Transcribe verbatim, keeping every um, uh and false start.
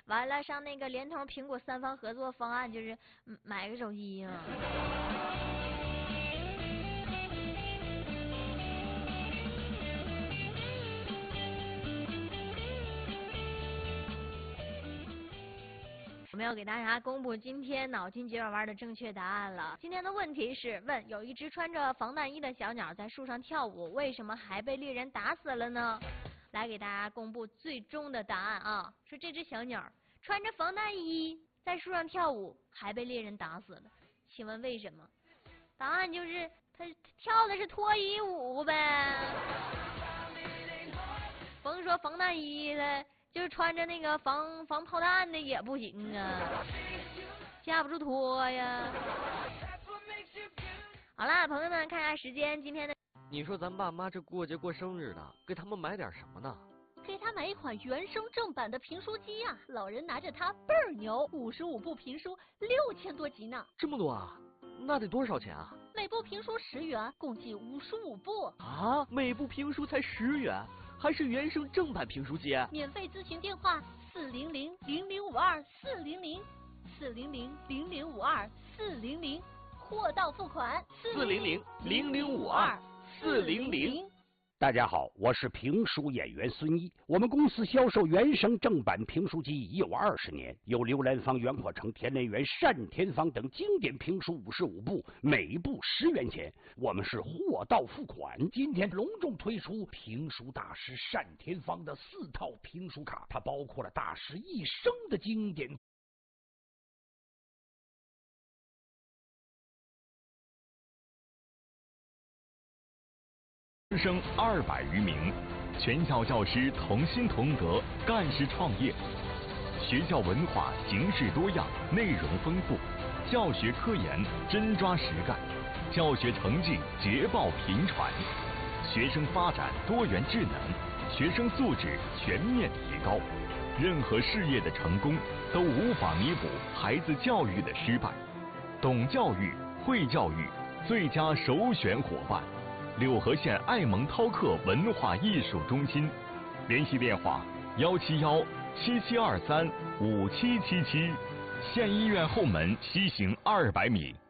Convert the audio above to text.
完了上那个联通、苹果三方合作方案，就是买个手机嘛。我们要给大家公布今天脑筋急转弯的正确答案了。今天的问题是问：有一只穿着防弹衣的小鸟在树上跳舞，为什么还被猎人打死了呢？来给大家公布最终的答案啊！说这只小鸟穿着防弹衣在树上跳舞，还被猎人打死了。请问为什么？答案就是它跳的是脱衣舞呗。甭说防弹衣了。就是穿着那个防防炮弹的也不行啊，架不住脱呀。好啦，朋友们，看一下时间，今天的。 你说咱爸妈这过节过生日呢，给他们买点什么呢？ 给他买一款原声正版的评书机啊！老人拿着它倍儿牛，五十五部评书，六千多集呢。 这么多啊？那得多少钱啊？ 每部评书十元，共计五十五部。 啊，每部评书才十元？还是原声正版评书机？ 免费咨询电话：四零零零零五二四零零，四零零零零五二四零零，货到付款。 四零零零零五二四零零。 大家好，我是评书演员孙一。我们公司销售原声正版评书机已有二十年，有刘兰芳、袁阔成、田连元、单田芳等经典评书五十五部，每部十元钱。我们是货到付款。今天隆重推出评书大师单田芳的四套评书卡，它包括了大师一生的经典。 师生二百余名，全校教师同心同德，干事创业。学校文化形式多样，内容丰富，教学科研真抓实干，教学成绩捷报频传，学生发展多元智能，学生素质全面提高。任何事业的成功都无法弥补孩子教育的失败。懂教育、会教育，最佳首选伙伴。柳河县爱蒙饕客文化艺术中心，联系电话：幺七幺七七二三五七七七，县医院后门西行二百米。